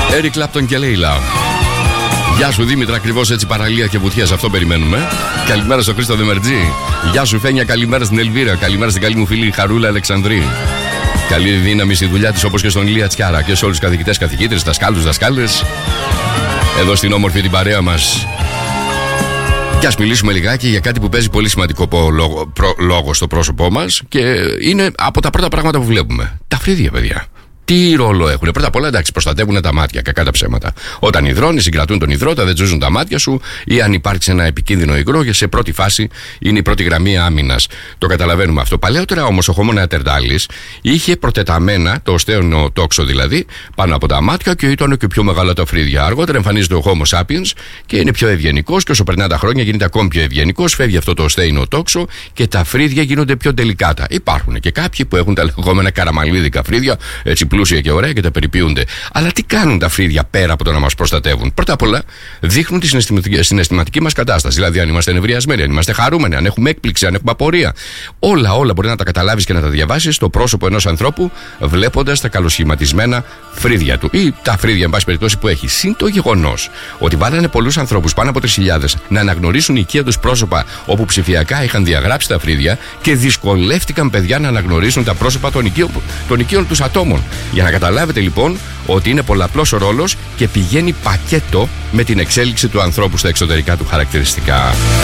Έρικ Κλάπτον και Λέιλα. Γεια σου Δήμητρα, ακριβώς έτσι παραλία και βουτιά, αυτό περιμένουμε. Καλημέρα στο Χρήστο Δεμερτζή. Γεια σου Φένια, καλημέρα στην Ελβίρα. Καλημέρα στην καλή μου φίλη Χαρούλα Αλεξανδρή. Καλή δύναμη στη δουλειά της, όπως και στον Ηλία Τσιάρα και σε όλους τους καθηγητές, καθηγήτρες, δασκάλους, δασκάλες. Εδώ στην όμορφη την παρέα μας. Και ας μιλήσουμε λιγάκι για κάτι που παίζει πολύ σημαντικό λόγο στο πρόσωπό μας και είναι από τα πρώτα πράγματα που βλέπουμε. Τα φρύδια, παιδιά. Τι ρόλο έχουν? Πρώτα απ' όλα, εντάξει, προστατεύουν τα μάτια, κακά τα ψέματα. Όταν υδρώνεις, συγκρατούν τον υδρότα, δεν τζούζουν τα μάτια σου, ή αν υπάρξει ένα επικίνδυνο υγρό, και σε πρώτη φάση είναι η πρώτη γραμμή άμυνας. Το καταλαβαίνουμε αυτό. Παλαιότερα όμως ο Homo neanderthalis είχε προτεταμένα, το οστέωνο τόξο δηλαδή, πάνω από τα μάτια και ήταν και πιο μεγάλα τα φρύδια. Αργότερα εμφανίζεται ο Homo sapiens και είναι πιο ευγενικός, και όσο περνάνε τα χρόνια γίνεται ακόμη πιο ευγενικός, φεύγει αυτό το οστέωνο τόξο και τα φρύδια γίνονται πιο τελικάτα. Υπάρχουν και κάποιοι που έχουν τα λεγόμενα καραμαλίδικα φρύδια, έτσι πλούσια και ωραία, και τα περιποιούνται. Αλλά τι κάνουν τα φρύδια πέρα από το να μας προστατεύουν? Πρώτα απ' όλα, δείχνουν τη συναισθηματική μας κατάσταση. Δηλαδή, αν είμαστε ενευριασμένοι, αν είμαστε χαρούμενοι, αν έχουμε έκπληξη, αν έχουμε απορία. Όλα μπορεί να τα καταλάβεις και να τα διαβάσεις στο πρόσωπο ενός ανθρώπου, βλέποντας τα καλοσχηματισμένα φρύδια του ή τα φρύδια, εν πάση περιπτώσει, που έχει. Συν το γεγονός ότι βάλανε πολλούς ανθρώπους, πάνω από 3.000, να αναγνωρίσουν οικεία τους πρόσωπα όπου ψηφιακά είχαν διαγράψει τα φρύδια και δυσκολεύτηκαν, παιδιά, να αναγνωρίσουν τα πρόσωπα των οικείων τους ατόμων. Για να καταλάβετε λοιπόν ότι είναι πολλαπλός ο ρόλος και πηγαίνει πακέτο με την εξέλιξη του ανθρώπου στα εξωτερικά του χαρακτηριστικά.